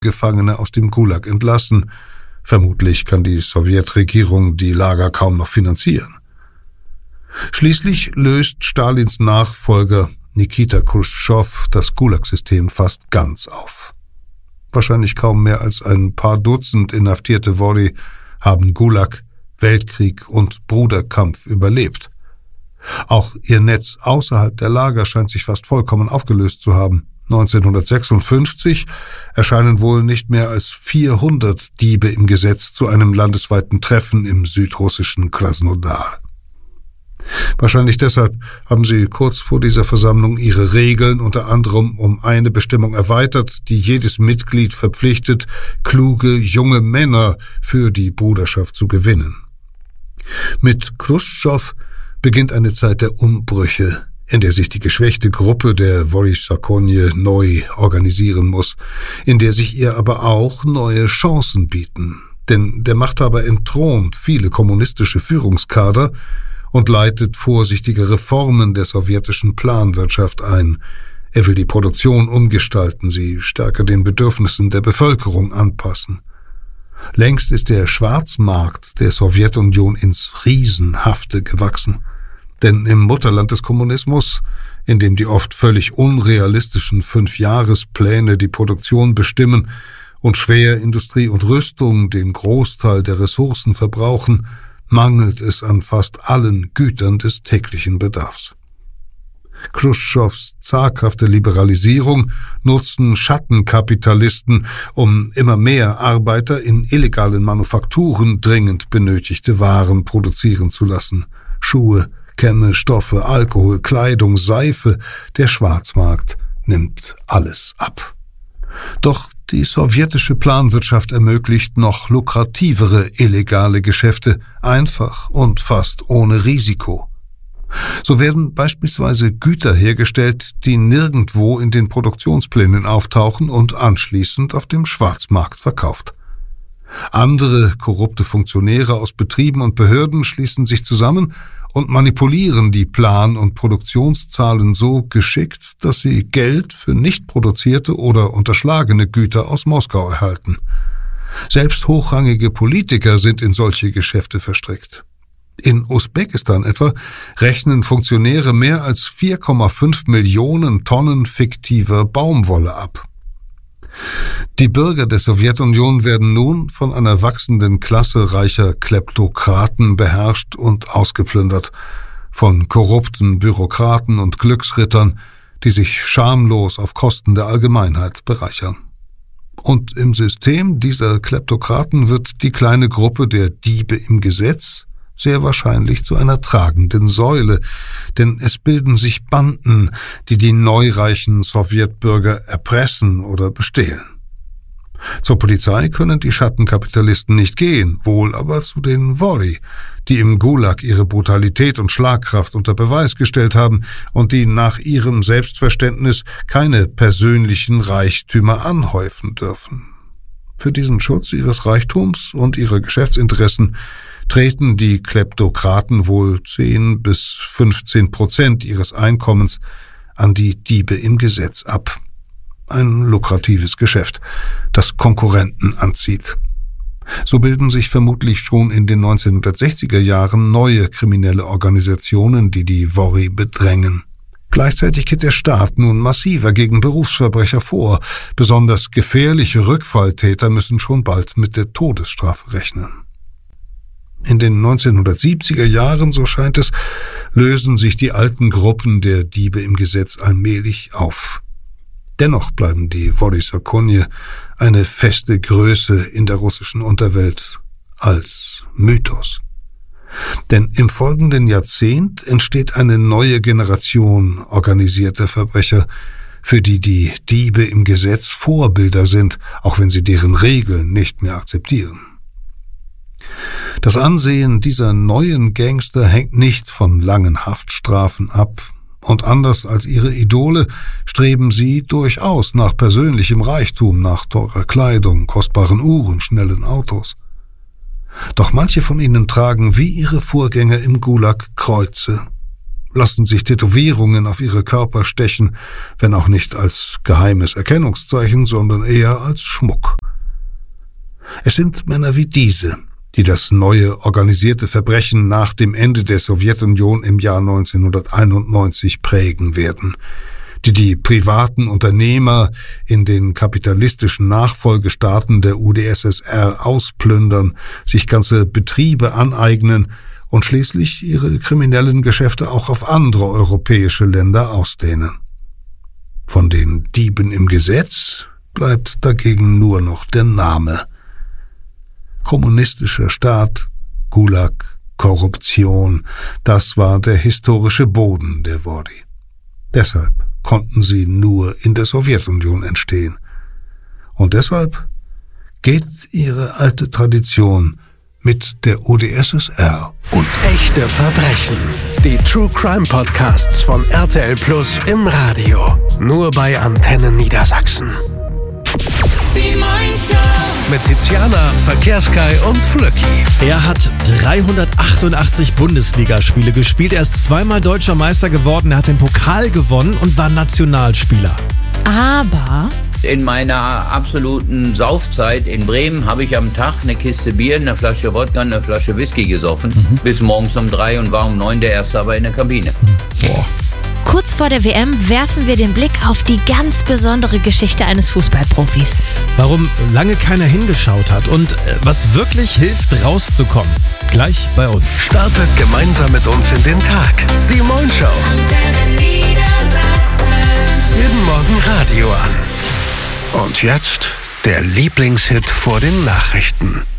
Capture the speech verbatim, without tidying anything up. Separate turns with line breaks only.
Gefangene aus dem Gulag entlassen. Vermutlich kann die Sowjetregierung die Lager kaum noch finanzieren. Schließlich löst Stalins Nachfolger Nikita Chruschtschow das Gulag-System fast ganz auf. Wahrscheinlich kaum mehr als ein paar Dutzend inhaftierte Wori haben Gulag, Weltkrieg und Bruderkampf überlebt. Auch ihr Netz außerhalb der Lager scheint sich fast vollkommen aufgelöst zu haben. neunzehnhundertsechsundfünfzig erscheinen wohl nicht mehr als vierhundert Diebe im Gesetz zu einem landesweiten Treffen im südrussischen Krasnodar. Wahrscheinlich deshalb haben sie kurz vor dieser Versammlung ihre Regeln unter anderem um eine Bestimmung erweitert, die jedes Mitglied verpflichtet, kluge junge Männer für die Bruderschaft zu gewinnen. Mit Chruschtschow beginnt eine Zeit der Umbrüche, in der sich die geschwächte Gruppe der Wori-Sakonje neu organisieren muss, in der sich ihr aber auch neue Chancen bieten. Denn der Machthaber entthront viele kommunistische Führungskader und leitet vorsichtige Reformen der sowjetischen Planwirtschaft ein. Er will die Produktion umgestalten, sie stärker den Bedürfnissen der Bevölkerung anpassen. Längst ist der Schwarzmarkt der Sowjetunion ins Riesenhafte gewachsen. Denn im Mutterland des Kommunismus, in dem die oft völlig unrealistischen Fünfjahrespläne die Produktion bestimmen und Schwerindustrie und Rüstung den Großteil der Ressourcen verbrauchen, mangelt es an fast allen Gütern des täglichen Bedarfs. Chruschtschows zaghafte Liberalisierung nutzen Schattenkapitalisten, um immer mehr Arbeiter in illegalen Manufakturen dringend benötigte Waren produzieren zu lassen. Schuhe, Kämme, Stoffe, Alkohol, Kleidung, Seife, der Schwarzmarkt nimmt alles ab. Doch die sowjetische Planwirtschaft ermöglicht noch lukrativere illegale Geschäfte, einfach und fast ohne Risiko. So werden beispielsweise Güter hergestellt, die nirgendwo in den Produktionsplänen auftauchen und anschließend auf dem Schwarzmarkt verkauft. Andere korrupte Funktionäre aus Betrieben und Behörden schließen sich zusammen und manipulieren die Plan- und Produktionszahlen so geschickt, dass sie Geld für nicht produzierte oder unterschlagene Güter aus Moskau erhalten. Selbst hochrangige Politiker sind in solche Geschäfte verstrickt. In Usbekistan etwa rechnen Funktionäre mehr als vier Komma fünf Millionen Tonnen fiktiver Baumwolle ab. Die Bürger der Sowjetunion werden nun von einer wachsenden Klasse reicher Kleptokraten beherrscht und ausgeplündert, von korrupten Bürokraten und Glücksrittern, die sich schamlos auf Kosten der Allgemeinheit bereichern. Und im System dieser Kleptokraten wird die kleine Gruppe der Diebe im Gesetz sehr wahrscheinlich zu einer tragenden Säule, denn es bilden sich Banden, die die neureichen Sowjetbürger erpressen oder bestehlen. Zur Polizei können die Schattenkapitalisten nicht gehen, wohl aber zu den Wori, die im Gulag ihre Brutalität und Schlagkraft unter Beweis gestellt haben und die nach ihrem Selbstverständnis keine persönlichen Reichtümer anhäufen dürfen. Für diesen Schutz ihres Reichtums und ihrer Geschäftsinteressen treten die Kleptokraten wohl zehn bis fünfzehn Prozent ihres Einkommens an die Diebe im Gesetz ab. Ein lukratives Geschäft, das Konkurrenten anzieht. So bilden sich vermutlich schon in den neunzehnhundertsechziger Jahren neue kriminelle Organisationen, die die Wori bedrängen. Gleichzeitig geht der Staat nun massiver gegen Berufsverbrecher vor. Besonders gefährliche Rückfalltäter müssen schon bald mit der Todesstrafe rechnen. In den neunzehnhundertsiebziger Jahren, so scheint es, lösen sich die alten Gruppen der Diebe im Gesetz allmählich auf. Dennoch bleiben die Wori-Sakonje eine feste Größe in der russischen Unterwelt als Mythos. Denn im folgenden Jahrzehnt entsteht eine neue Generation organisierter Verbrecher, für die die Diebe im Gesetz Vorbilder sind, auch wenn sie deren Regeln nicht mehr akzeptieren. Das Ansehen dieser neuen Gangster hängt nicht von langen Haftstrafen ab, und anders als ihre Idole streben sie durchaus nach persönlichem Reichtum, nach teurer Kleidung, kostbaren Uhren, schnellen Autos. Doch manche von ihnen tragen wie ihre Vorgänger im Gulag Kreuze. lassen sich Tätowierungen auf ihre Körper stechen, wenn auch nicht als geheimes Erkennungszeichen, sondern eher als Schmuck. Es sind Männer wie diese, die das neue organisierte Verbrechen nach dem Ende der Sowjetunion im Jahr neunzehnhunderteinundneunzig prägen werden, die die privaten Unternehmer in den kapitalistischen Nachfolgestaaten der U d S S R ausplündern, sich ganze Betriebe aneignen und schließlich ihre kriminellen Geschäfte auch auf andere europäische Länder ausdehnen. Von den Dieben im Gesetz bleibt dagegen nur noch der Name. Kommunistischer Staat, Gulag, Korruption, das war der historische Boden der Wadi. Deshalb konnten sie nur in der Sowjetunion entstehen. Und deshalb geht ihre alte Tradition mit der U d S S R und
echte Verbrechen. Die True Crime Podcasts von R T L Plus im Radio. Nur bei Antenne Niedersachsen.
Die Moin-Show
mit Tiziana, Verkehrskai und Flöcki.
Er hat dreihundertachtundachtzig Bundesligaspiele gespielt. Er ist zweimal deutscher Meister geworden. Er hat den Pokal gewonnen und war Nationalspieler.
Aber
in meiner absoluten Saufzeit in Bremen habe ich am Tag eine Kiste Bier, eine Flasche Wodka, eine Flasche Whisky gesoffen. Mhm. Bis morgens um drei und war um neun der Erste aber in der Kabine.
Boah.
Kurz vor der W M werfen wir den Blick auf die ganz besondere Geschichte eines Fußballprofis.
Warum lange keiner hingeschaut hat und äh, was wirklich hilft, rauszukommen. Gleich bei uns.
Startet gemeinsam mit uns in den Tag. Die Moin-Show.
Antenne Niedersachsen.
Jeden Morgen Radio an. Und jetzt der Lieblingshit vor den Nachrichten.